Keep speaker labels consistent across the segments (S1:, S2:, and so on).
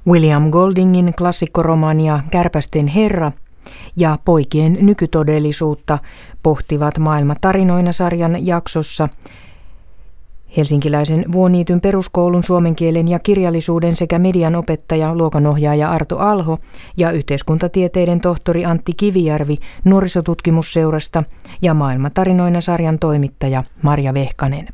S1: William Goldingin klassikkoromaania Kärpästen herra ja poikien nykytodellisuutta pohtivat Maailma tarinoina-sarjan jaksossa helsinkiläisen Vuoniityn peruskoulun suomen kielen ja kirjallisuuden sekä median opettaja, luokanohjaaja Arto Alho ja yhteiskuntatieteiden tohtori Antti Kivijärvi nuorisotutkimusseurasta ja Maailma tarinoina-sarjan toimittaja Marja Vehkanen.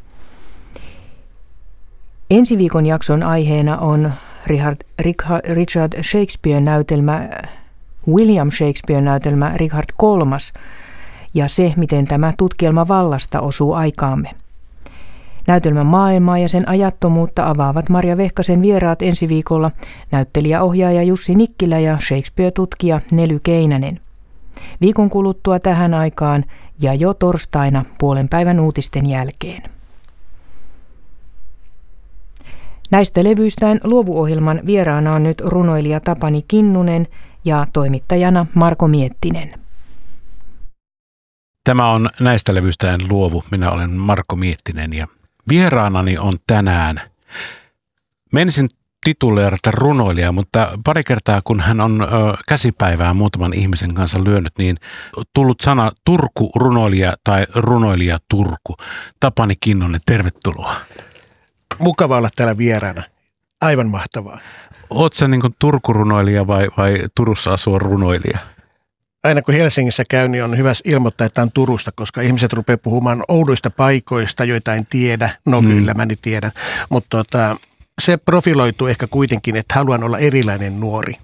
S1: Ensi viikon jakson aiheena on Richard Shakespeare-näytelmä, William Shakespeare-näytelmä Richard III ja se, miten tämä tutkielma vallasta osuu aikaamme. Näytelmän maailmaa ja sen ajattomuutta avaavat Marja Vehkasen vieraat ensi viikolla näyttelijäohjaaja Jussi Nikkilä ja Shakespeare-tutkija Nely Keinänen. Viikon kuluttua tähän aikaan ja jo torstaina puolen päivän uutisten jälkeen. Näistä levyistään Luovu-ohjelman vieraana on nyt runoilija Tapani Kinnunen ja toimittajana Marko Miettinen.
S2: Tämä on näistä levyistään Luovu. Minä olen Marko Miettinen ja vieraanani on tänään. Menisin tituleerata runoilija, mutta pari kertaa kun hän on käsipäivää muutaman ihmisen kanssa lyönyt, niin tullut sana Turku-runoilija tai runoilija Turku. Tapani Kinnunen, tervetuloa.
S3: Mukava olla täällä vieraana. Aivan mahtavaa.
S2: Oletko sä niin kuin Turku-runoilija vai Turussa asuva runoilija?
S3: Aina kun Helsingissä käy, niin on hyvä ilmoittaa, että on Turusta, koska ihmiset rupeaa puhumaan oudoista paikoista, joita en tiedä. No kyllä mä tiedän, mutta se profiloituu ehkä kuitenkin, että haluan olla erilainen nuori.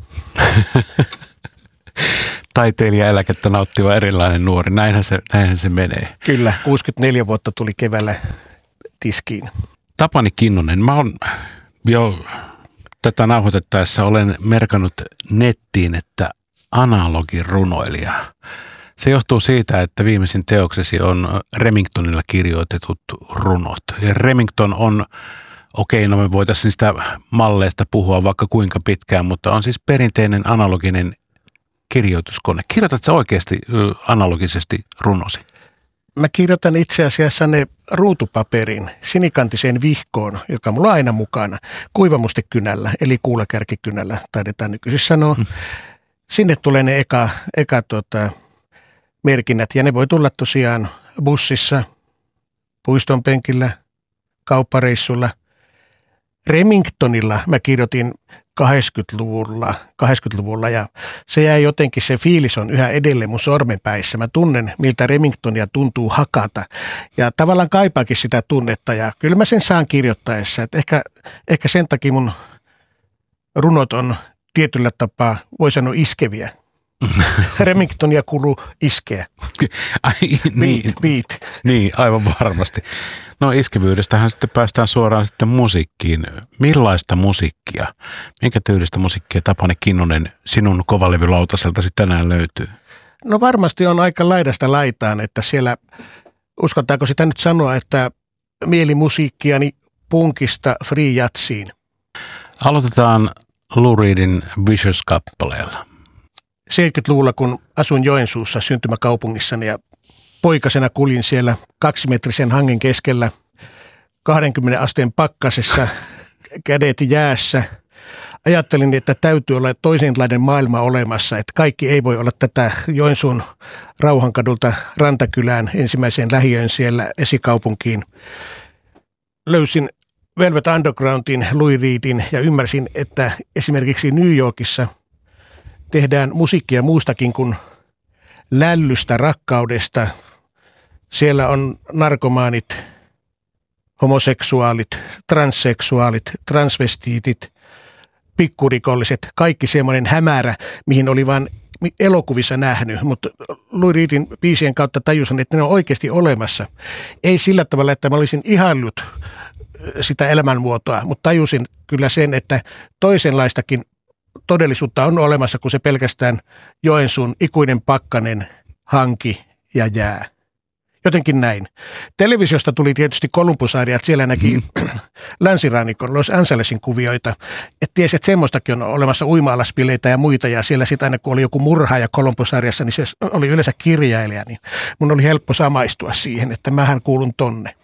S2: Taiteilijaeläkettä nauttiva erilainen nuori, näinhän se menee.
S3: Kyllä, 64 vuotta tuli keväällä tiskiin.
S2: Tapani Kinnunen, mä oon jo tätä nauhoitettaessa olen merkannut nettiin, että analogirunoilija. Se johtuu siitä, että viimeisin teoksesi on Remingtonilla kirjoitetut runot. Ja Remington on, no me voitaisiin sitä malleista puhua vaikka kuinka pitkään, mutta on siis perinteinen analoginen kirjoituskone. Kirjoitatko sä oikeasti analogisesti runosi?
S3: Mä kirjoitan itse asiassa ne ruutupaperin sinikantiseen vihkoon, joka mulla on aina mukana, kuivamustekynällä, eli kuulakärkikynällä taidetaan nykyisin sanoa. Sinne tulee ne eka merkinnät ja ne voi tulla tosiaan bussissa, puiston penkillä, kauppareissulla. Remingtonilla mä kirjoitin 80-luvulla ja se jäi jotenkin, se fiilis on yhä edelleen mun sormenpäissä. Mä tunnen, miltä Remingtonia tuntuu hakata ja tavallaan kaipaakin sitä tunnetta ja kyllä mä sen saan kirjoittaessa. Et ehkä sen takia mun runot on tietyllä tapaa, voi sanoa iskeviä. Remingtonia kuuluu iskeä.
S2: Ai,
S3: Beat.
S2: Niin, aivan varmasti. No iskevyydestähän sitten päästään suoraan sitten musiikkiin. Millaista musiikkia, minkä tyylistä musiikkia Tapani Kinnunen sinun kovalevylautaseltasi tänään löytyy?
S3: No varmasti on aika laidasta laitaan, että siellä, uskotaanko sitä nyt sanoa, että mielimusiikkiani punkista free jatsiin.
S2: Aloitetaan Lou Reedin Vicious-kappaleella.
S3: 70-luvulla, kun asuin Joensuussa syntymäkaupungissani ja poikasena kuljin siellä 2-metrisen hangen keskellä 20 asteen pakkasessa, kädet jäässä. Ajattelin, että täytyy olla toisenlainen maailma olemassa, että kaikki ei voi olla tätä Joensuun Rauhankadulta Rantakylään ensimmäiseen lähiöön siellä esikaupunkiin. Löysin Velvet Undergroundin, Lou Reedin ja ymmärsin, että esimerkiksi New Yorkissa tehdään musiikkia muustakin kuin lällystä, rakkaudesta. Siellä on narkomaanit, homoseksuaalit, transseksuaalit, transvestiitit, pikkurikolliset, kaikki semmoinen hämärä, mihin oli vain elokuvissa nähnyt, mutta Lou Reedin biisien kautta tajusin, että ne on oikeasti olemassa. Ei sillä tavalla, että mä olisin ihaillut sitä elämänmuotoa, mutta tajusin kyllä sen, että toisenlaistakin todellisuutta on olemassa, kun se pelkästään Joensuun ikuinen pakkanen, hanki ja jää. Jotenkin näin. Televisiosta tuli tietysti Columbus-sarjat, siellä näki länsirannikon Los Angelesin kuvioita. Et tiesi, että semmoistakin on olemassa uima-alaspileitä ja muita, ja siellä sitten aina kun oli joku murhaaja Columbus-sarjassa, niin se oli yleensä kirjailija, niin mun oli helppo samaistua siihen, että mähän kuulun tonne.